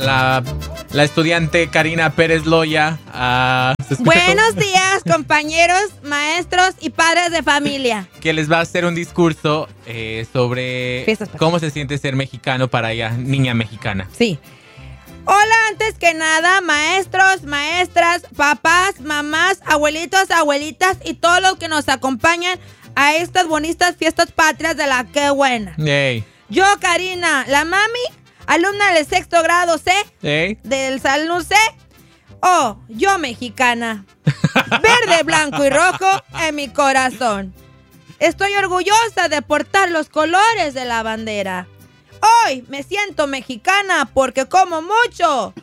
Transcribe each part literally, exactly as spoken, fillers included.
La, la estudiante Karina Pérez Loya. Uh, Buenos días, compañeros, maestros y padres de familia. Que les va a hacer un discurso eh, sobre Fiestas, cómo se siente ser mexicano para ella, niña mexicana. Sí. Hola, antes que nada, maestros, maestras, papás, mamás, abuelitos, abuelitas y todos los que nos acompañan a estas bonitas fiestas patrias de la Qué Buena. Hey. Yo, Karina, la mami, alumna del sexto grado C, hey. del salón C. Oh, yo mexicana. Verde, blanco y rojo en mi corazón. Estoy orgullosa de portar los colores de la bandera. Hoy me siento mexicana porque como mucho.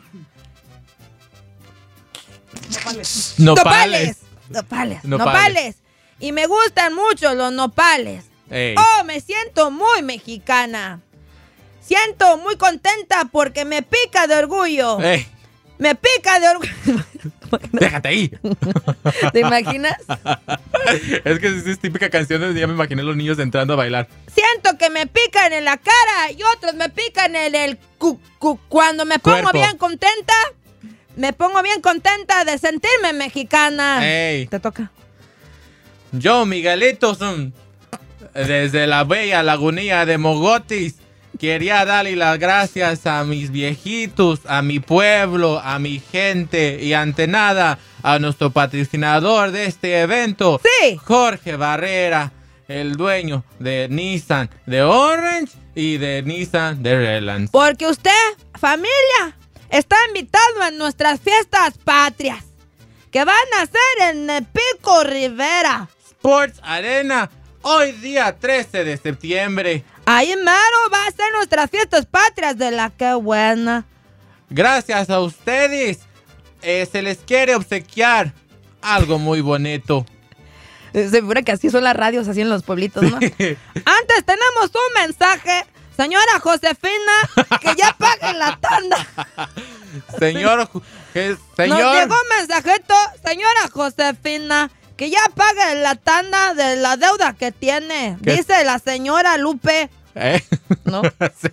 Nopales. Nopales. Nopales. Nopales. Nopales. Y me gustan mucho los nopales. Hey. Oh, me siento muy mexicana. Siento muy contenta porque me pica de orgullo. Hey. Me pica de orgullo. Déjate ahí. ¿Te imaginas? Es que es típica canción, ya me imaginé los niños entrando a bailar. Siento que me pican en la cara y otros me pican en el cu, cu, cuando me pongo Cuerpo. bien contenta, me pongo bien contenta de sentirme mexicana. Hey. Te toca. Yo, Miguelito, son, desde la bella lagunilla de Mogotis, quería darle las gracias a mis viejitos, a mi pueblo, a mi gente y ante nada a nuestro patrocinador de este evento, Sí. Jorge Barrera, el dueño de Nissan de Orange y de Nissan de Redlands. Porque usted, familia, está invitado a nuestras fiestas patrias que van a ser en el Pico Rivera Sports Arena, hoy día trece de septiembre. Ahí mero va a ser nuestras fiestas patrias de la Qué Buena. Gracias a ustedes, eh, se les quiere obsequiar algo muy bonito. Se figura que así son las radios, así en los pueblitos, ¿no? Antes tenemos un mensaje, señora Josefina, que ya paguen la tanda. Señor, que, señor. Nos llegó un mensajito, señora Josefina, que ya pague la tanda de la deuda que tiene. ¿Qué? Dice la señora Lupe. ¿Eh? ¿No? Sí.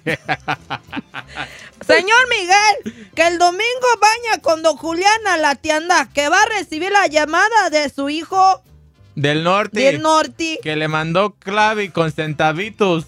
Señor Miguel, que el domingo vaya con don Julián a la tienda, que va a recibir la llamada de su hijo Del norte. del norte. Que le mandó clave con centavitos.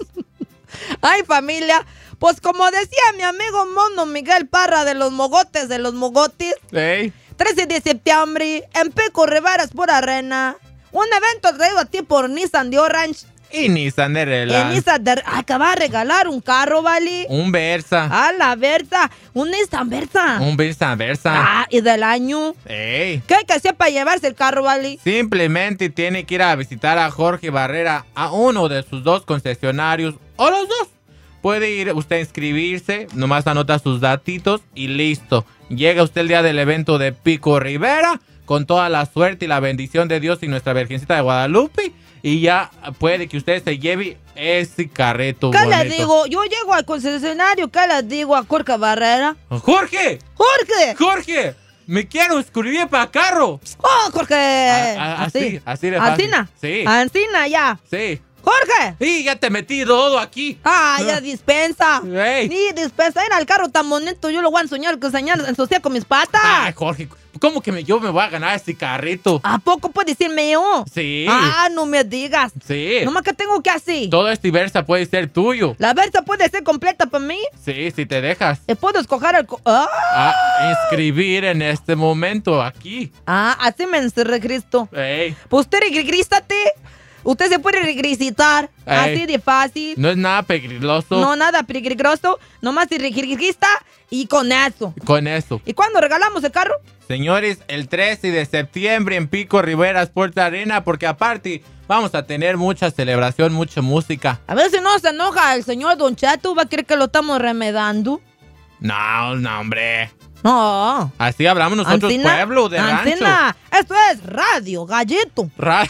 Ay, familia, pues como decía mi amigo mono Miguel Parra de los mogotes de los mogotes, ¿Eh? trece de septiembre, en Pico Rivera Sport Arena, un evento traído a ti por Nissan de Orange. Y Nissan de En Redlands. Nissan de... Ay, que va a regalar un carro, ¿vale? Un Versa. A la Versa, un Nissan Versa. Un Versa Versa. Ah, y del año. Ey. ¿Qué hay que hacer para llevarse el carro, ¿vale? Simplemente tiene que ir a visitar a Jorge Barrera a uno de sus dos concesionarios o los dos. Puede ir usted a inscribirse, nomás anota sus datitos y listo. Llega usted el día del evento de Pico Rivera con toda la suerte y la bendición de Dios y nuestra Virgencita de Guadalupe y ya puede que usted se lleve ese carreto ¿Qué bonito. les digo? Yo llego al concesionario, ¿qué les digo a Jorge Barrera? ¡Jorge! ¡Jorge! ¡Jorge! ¡Me quiero inscribir para carro! ¡Oh, Jorge! A- a- así, así de fácil. ¿Ancina? Sí. Ancina, ya. Sí. ¡Jorge! Y ya te metí todo aquí. ¡Ah, ya dispensa! Ey. Ni dispensa, era el carro tan bonito, yo lo voy a enseñar, que enseñar, ensuciar con mis patas. Ay, Jorge, ¿cómo que me, yo me voy a ganar este carrito? ¿A poco puede decirme yo? Sí. Ah, no me digas. Sí. Nomás que tengo que hacer. Todo este Versa puede ser tuyo. La Versa puede ser completa para mí. Sí, si te dejas. ¿Y puedo escoger el... co- ¡Ah! A inscribir en este momento aquí. Ah, así me encerré, Cristo. Ey, Pues usted regrísate. Usted se puede regrisitar. Ey. Así de fácil. no es nada peligroso No, nada peligroso. Nomás se regrista y con eso. con eso. ¿Y cuándo regalamos el carro? Señores, el trece de septiembre en Pico Rivera Sports Arena, porque aparte vamos a tener mucha celebración, mucha música. A ver si no se enoja el señor Don Chato. ¿Va a creer que lo estamos remedando? No, no, hombre. No. Así hablamos nosotros, Ancina, pueblo de Ancina, esto es Radio Gallito. Ra-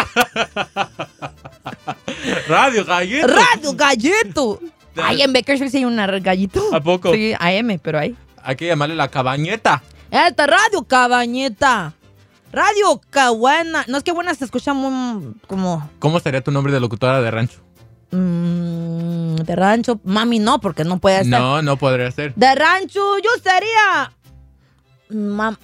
Radio Gallito. Radio Gallito. Ay, en Bakersfield sí hay una gallito. ¿A poco? Sí, A M, pero ahí. Hay que llamarle la cabañeta. Esta Radio Cabañeta. Radio Qué Buena. No, es que buena se escucha muy como... ¿Cómo sería tu nombre de locutora de rancho? Mm, de rancho, mami no, porque no puede ser. No, no podría ser. De rancho, yo sería... Ma-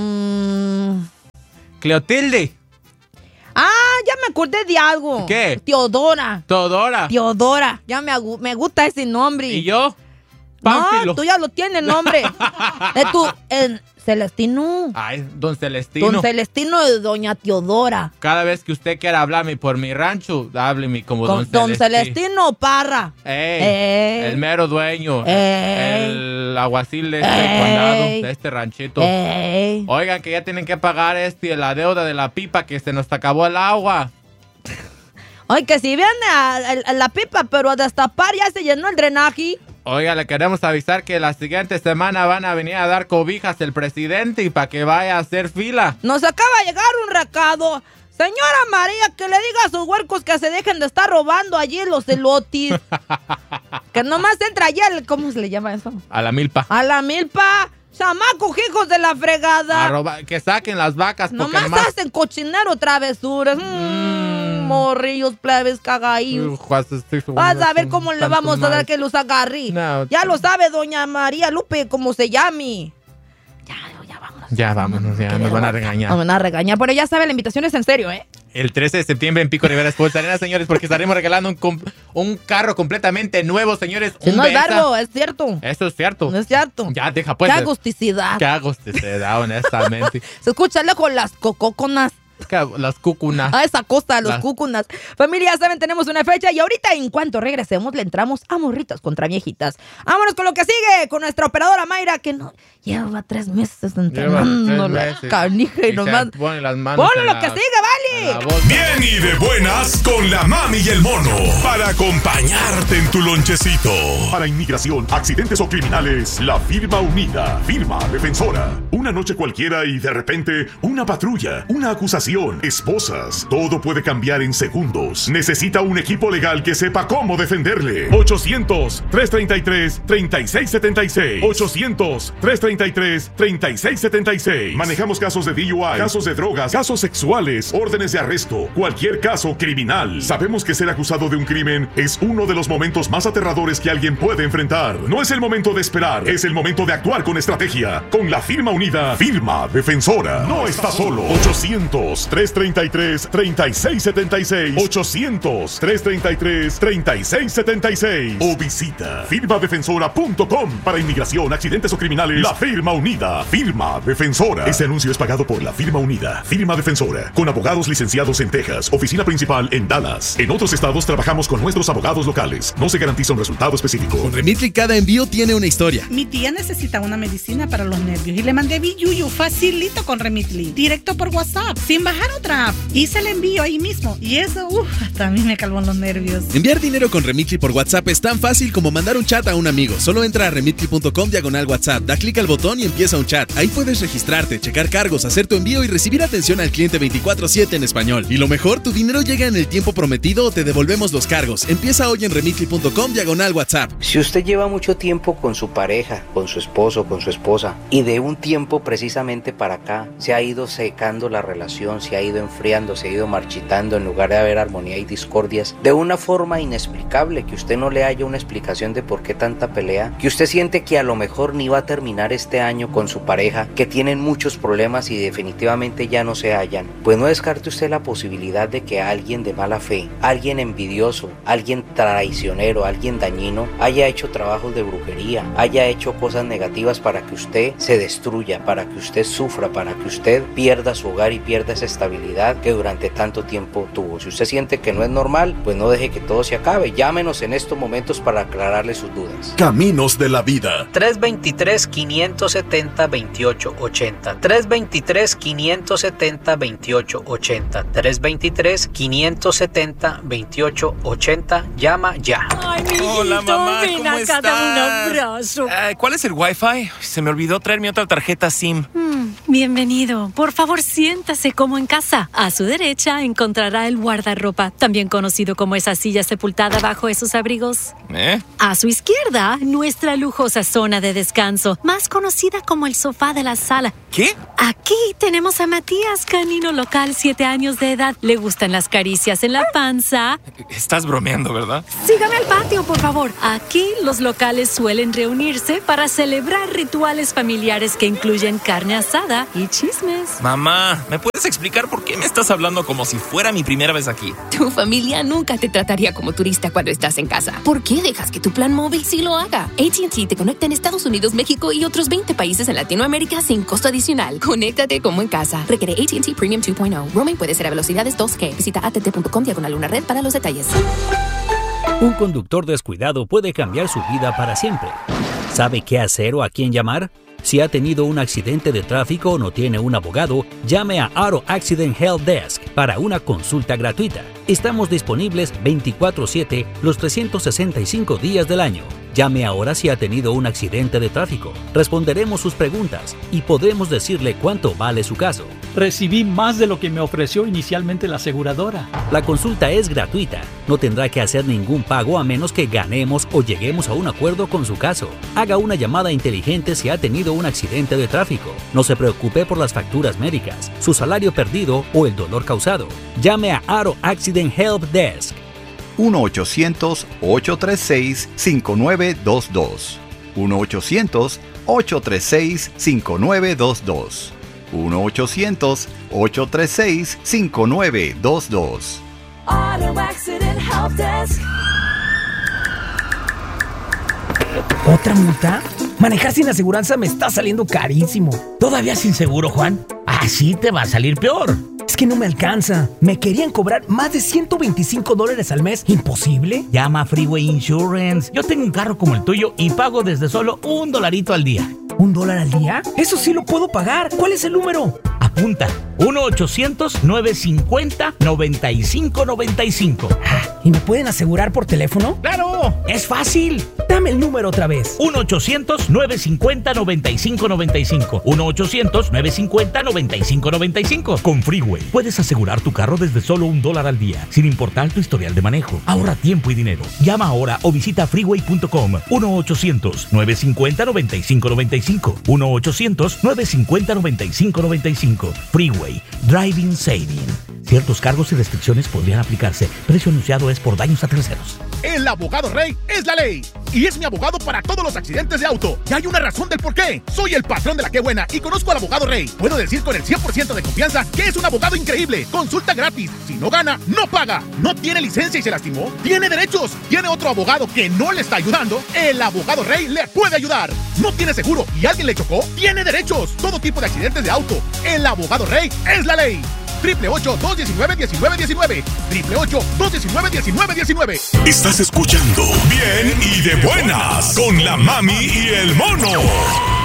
mm, Cleotilde. Ah, ya me acordé de algo. ¿Qué? Teodora. Teodora. Teodora. Ya me, agu- me gusta ese nombre. ¿Y yo? No, Pánfilo. tú ya lo tienes el nombre. De tu... el Celestino. Ay, don Celestino. Don Celestino de doña Teodora. Cada vez que usted quiera hablarme por mi rancho, hábleme como Con don, don Celestino. Celestino Parra. Ey, Ey. el mero dueño. Ey. El alguacil de este Ey. condado, de este ranchito. Ey. Oigan, que ya tienen que pagar este la deuda de la pipa que se nos acabó el agua. Ay, que si viene a, a- a la pipa, pero a destapar ya se llenó el drenaje. Oiga, le queremos avisar que la siguiente semana van a venir a dar cobijas el presidente y para que vaya a hacer fila. Nos acaba de llegar un recado. Señora María, que le diga a sus huercos que se dejen de estar robando allí los elotis. Que nomás entra allí el... ¿Cómo se le llama eso? A la milpa. A la milpa. Chamacos, hijos de la fregada. A robar- que saquen las vacas porque Nomás nomás... hacen cochinero travesuras. Mm, morrillos, plebes, cagaillos. Vas a ver cómo le vamos a dar que los agarre. No. Ya lo sabe doña María Lupe, cómo se llame. Ya, ya vámonos. Ya vámonos, ya nos van a regañar. Nos van a regañar, pero ya sabe, la invitación es en serio, ¿eh? El trece de septiembre en Pico Rivera Sports Arena, señores, porque estaremos regalando un, com- un carro completamente nuevo, señores. Si un no es Venza. verbo, es cierto. Eso es cierto. No es cierto. Ya, deja pues. Qué de- agusticidad. Qué agusticidad, honestamente. Se escucha lejos las cocóconas. Qué- Las cucunas. A esa costa, los Las- cúcunas. Familia, ya saben, tenemos una fecha y ahorita en cuanto regresemos le entramos a morritas contra viejitas. Vámonos con lo que sigue, con nuestra operadora Mayra, que no lleva tres meses Lleva entrenando tres la meses. canija y Y se nomás... pone las manos Ponlo en lo la- que sigue, en la vale. bolsa. Bien y de buenas con la mami y el mono para acompañarte en tu lonchecito. Para inmigración, accidentes o criminales, la firma unida, firma defensora. Una noche cualquiera y de repente una patrulla, una acusación, esposas. Todo puede cambiar en segundos. Necesita un equipo legal que sepa cómo defenderle. ochocientos, trescientos treinta y tres, treinta y seis setenta y seis. ochocientos, trescientos treinta y tres, treinta y seis setenta y seis. Manejamos casos de D U I, casos de drogas, casos sexuales, órdenes de arresto, cualquier caso criminal. Sabemos que ser acusado de un crimen es uno de los momentos más aterradores que alguien puede enfrentar. No es el momento de esperar, es el momento de actuar con estrategia. Con la firma unida, firma defensora. No está solo. ochocientos, trescientos treinta y tres, treinta y seis setenta y seis. ochocientos, trescientos treinta y tres, treinta y seis setenta y seis. O visita firma defensora punto com. Para inmigración, accidentes o criminales, la firma unida, firma defensora. Este anuncio es pagado por la firma unida, firma defensora, con abogados licenciados en Texas, oficina principal en Dallas. En otros estados trabajamos con nuestros abogados locales. No se garantiza un resultado específico. Con Remitly cada envío tiene una historia. Mi tía necesita una medicina para los nervios y le mandé Biyuyu facilito con Remitly, directo por WhatsApp, sin bajar otra app. Hice el envío ahí mismo y eso, uff, hasta a mí me calmó los nervios. Enviar dinero con Remitly por WhatsApp es tan fácil como mandar un chat a un amigo. Solo entra a remitly punto com diagonal WhatsApp, da clic al botón y empieza un chat. Ahí puedes registrarte, checar cargos, hacer tu envío y recibir atención al cliente veinticuatro siete en español. Y lo mejor, tu dinero llega en el tiempo prometido o te devolvemos los cargos. Empieza hoy en remitly punto com diagonal WhatsApp. Si usted lleva mucho tiempo con su pareja, con su esposo, con su esposa, y de un tiempo precisamente para acá se ha ido secando la relación, se ha ido enfriando, se ha ido marchitando en lugar de haber armonía y discordias, de una forma inexplicable, que usted no le haya una explicación de por qué tanta pelea, que usted siente que a lo mejor ni va a terminar este año con su pareja, que tienen muchos problemas y definitivamente ya no se hallan, pues no descarte usted la posibilidad de que alguien de mala fe, alguien envidioso, alguien traicionero, alguien dañino, haya hecho trabajos de brujería, haya hecho cosas negativas para que usted se destruya, para que usted sufra, para que usted pierda su hogar y pierda esa estabilidad que durante tanto tiempo tuvo. Si usted siente que no es normal, pues no deje que todo se acabe. Llámenos en estos momentos para aclararle sus dudas. Caminos de la vida. tres dos tres, cinco siete cero, veintiocho ochenta. tres dos tres, cinco siete cero, veintiocho ochenta. tres dos tres, cinco siete cero, veintiocho ochenta. Llama ya. Ay, mi hijito, Hola, mamá, ven ¿cómo acá, estás? dame un abrazo. Eh, ¿Cuál es el Wi-Fi? Se me olvidó traer mi otra tarjeta SIM. Hmm, Bienvenido. Por favor, siéntase como en casa. A su derecha encontrará el guardarropa, también conocido como esa silla sepultada bajo esos abrigos. ¿Eh? A su izquierda, nuestra lujosa zona de descanso, más conocida como el sofá de la sala. ¿Qué? Aquí tenemos a Matías, canino local, siete años de edad. Le gustan las caricias en la panza. Estás bromeando, ¿verdad? Sígame al patio, por favor. Aquí los locales suelen reunirse para celebrar rituales familiares que incluyen carne asada y chismes. Mamá, ¿me puedes explicar por qué me estás hablando como si fuera mi primera vez aquí? Tu familia nunca te trataría como turista cuando estás en casa. ¿Por qué dejas que tu plan móvil sí lo haga? A T and T te conecta en Estados Unidos, México y otros veinte países en Latinoamérica sin costo adicional. Conéctate como en casa. Requiere A T and T Premium dos punto cero. Roaming puede ser a velocidades dos G. Visita a t t punto com diagonal una red para los detalles. Un conductor descuidado puede cambiar su vida para siempre. ¿Sabe qué hacer o a quién llamar? Si ha tenido un accidente de tráfico o no tiene un abogado, llame a Auto Accident Help Desk para una consulta gratuita. Estamos disponibles veinticuatro siete los trescientos sesenta y cinco días del año. Llame ahora si ha tenido un accidente de tráfico. Responderemos sus preguntas y podremos decirle cuánto vale su caso. Recibí más de lo que me ofreció inicialmente la aseguradora. La consulta es gratuita. No tendrá que hacer ningún pago a menos que ganemos o lleguemos a un acuerdo con su caso. Haga una llamada inteligente si ha tenido un accidente de tráfico. No se preocupe por las facturas médicas, su salario perdido o el dolor causado. Llame a Auto Accident Help Desk. uno ochocientos, ocho tres seis, cinco nueve dos dos. uno ochocientos, ocho tres seis, cinco nueve dos dos. uno ochocientos, ocho tres seis, cinco nueve dos dos. Auto Accident Help Desk. ¿Otra multa? Manejar sin aseguranza me está saliendo carísimo. ¿Todavía sin seguro, Juan? Así te va a salir peor. Es que no me alcanza. Me querían cobrar más de ciento veinticinco dólares al mes. ¿Imposible? Llama a Freeway Insurance. Yo tengo un carro como el tuyo y pago desde solo un dolarito al día. ¿Un dólar al día? Eso sí lo puedo pagar. ¿Cuál es el número? Apunta. uno ochocientos, nueve cinco cero, nueve cinco nueve cinco. ¿Y me pueden asegurar por teléfono? ¡Claro! ¡Es fácil! Dame el número otra vez. uno ochocientos, nueve cinco cero, nueve cinco nueve cinco. uno ochocientos, nueve cinco cero, nueve cinco nueve cinco. Con Freeway puedes asegurar tu carro desde solo un dólar al día, sin importar tu historial de manejo. Ahorra tiempo y dinero. Llama ahora o visita freeway punto com. uno ochocientos, nueve cinco cero, nueve cinco nueve cinco. uno ochocientos, nueve cinco cero, nueve cinco nueve cinco. Freeway. Driving Saving. Ciertos cargos y restricciones podrían aplicarse. Precio anunciado es por daños a terceros. El abogado Rey es la ley. Y es mi abogado para todos los accidentes de auto. Y hay una razón del por qué. Soy el patrón de la Qué Buena y conozco al abogado Rey. Puedo decir con el cien por ciento de confianza que es un abogado increíble. Consulta gratis. Si no gana, no paga. No tiene licencia y se lastimó. Tiene derechos. Tiene otro abogado que no le está ayudando. El abogado Rey le puede ayudar. No tiene seguro y alguien le chocó. Tiene derechos. Todo tipo de accidentes de auto. El abogado Rey es la ley. Triple ocho, dos diecinueve, diecinueve diecinueve. Triple ocho, dos diecinueve, diecinueve diecinueve. Estás escuchando Bien y de Buenas con la Mami y el Mono.